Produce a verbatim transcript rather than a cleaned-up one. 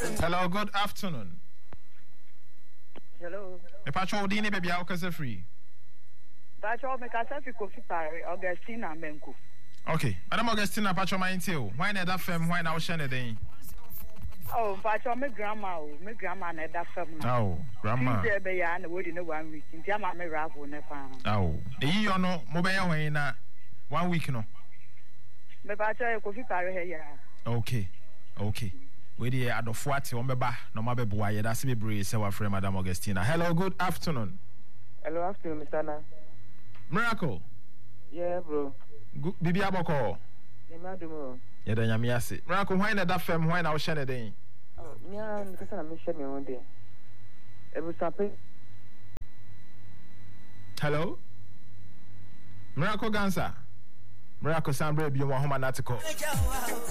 Hello, good afternoon. Hello. Me patrol dini baby how kase free. Patrol me kase free Kofi Pare Augustina Menku. Okay, Madam Augustina patrol my intel. Why na that fam why na share den? Oh, patrol me grandma, me grandma na that fam na. Oh, grandma. She be ya na we dey no one week. Nti ama me ravel na fa. Oh. Eyi yo no mo be ya wen na one week no. Me patrol Kofi Pare he ya. Okay. Okay. We dey adofo ate won beba no ma beboa ye da se bebre se wa frɛ Madam Augustina. Hello, good afternoon. Hello, afternoon, Mister Na. Miracle. Yeah, bro. Bibi aboko. Yeah, madam. Yeah, da nyame ase. Miracle, why na that fam why na wo share den? Oh, yeah, because I'm share me one day. E bu sape. Hello? Miracle Gansa. Miracle Sambre bi mo homa na te ko.